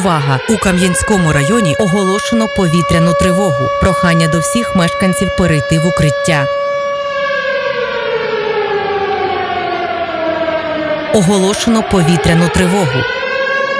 Увага! У Кам'янському районі оголошено повітряну тривогу. Прохання до всіх мешканців перейти в укриття. Оголошено повітряну тривогу.